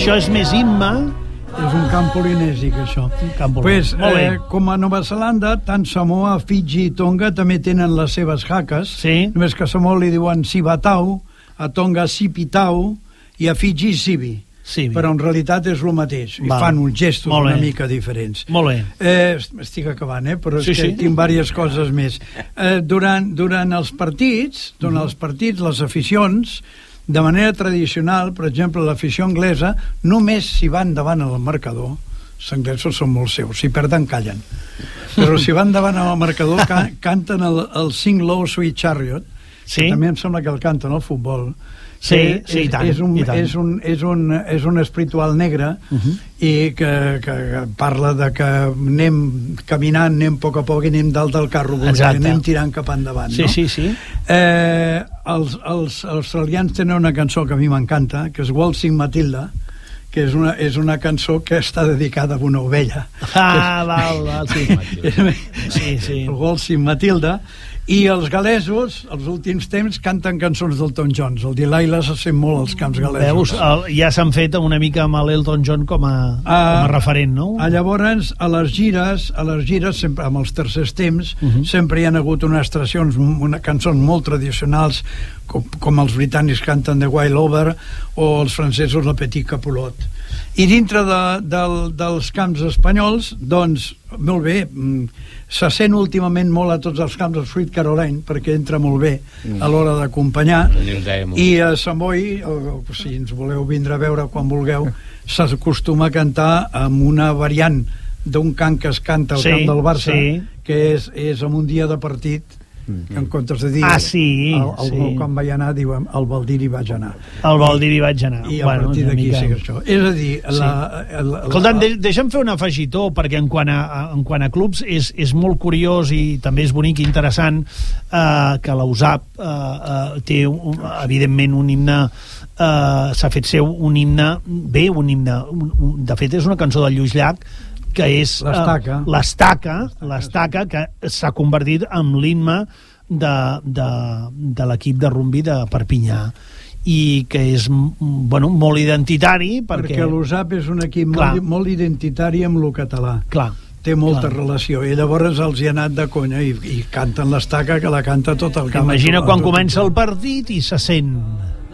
Això és més himne. És un camp polinèsic, això. Pues, com a Nova Zelanda, tant Samoa, Fiji i Tonga també tenen les seves haques. Només que a Samoa li diuen Sibatau, a Tonga Sipitau i a Fiji Sibi. Però en realitat és el mateix. I fan uns gestos una mica diferents. Molt bé. Estic acabant, però és que tinc diverses coses més. Durant els partits, les aficions, de manera tradicional, per exemple, l'afició anglesa, només si van davant el marcador, els anglesos són molt seus, si perden callen, però si van davant el marcador canten el Sing Low Sweet Chariot, que també em sembla que el canten al futbol. Sí, i tant. És un espiritual negre i que parla de que anem caminant, anem a poc a poc i anem dalt del carro, anem tirant cap endavant. Els australians tenen una cançó que a mi m'encanta, que és Waltzing Matilda, que és una cançó que està dedicada a una ovella. Sí. Waltzing Matilda. I els galesos, els últims temps, canten cançons d'Elton John. El Delilah se sent molt als camps galesos. Veus, ja s'han fet una mica amb l'Elton John com a referent, no? Llavors, a les gires, sempre, amb els tercers temps, sempre hi ha hagut unes cançons molt tradicionals, com els britànics canten The Wild Over, o els francesos la Petit Capulot. I dintre dels camps espanyols, doncs, molt bé, se sent últimament molt a tots els camps el Sweet Caroline, perquè entra molt bé a l'hora d'acompanyar, i a Sant Boi, si ens voleu vindre a veure quan vulgueu, s'acostuma a cantar amb una variant d'un cant que es canta al camp del Barça, que és en un dia de partit, en comptes de dir quan vaig anar, diuen el Baldiri vaig anar. El Baldiri vaig anar. I a partir d'aquí sí això. És a dir... Escolta'm, deixa'm fer un afegitó, perquè en quant a clubs és molt curiós i també és bonic i interessant que la USAP té evidentment un himne, s'ha fet seu un himne, de fet és una cançó de Lluís Llach, que és l'Estaca, que s'ha convertit en l'himne de l'equip de rugbi de Perpinyà, i que és molt identitari perquè l'USAP és un equip molt identitari amb el català. Té molta relació, i llavors els hi ha anat de conya i canten l'Estaca, que la canta tot el camp. Imagina quan comença el partit i se sent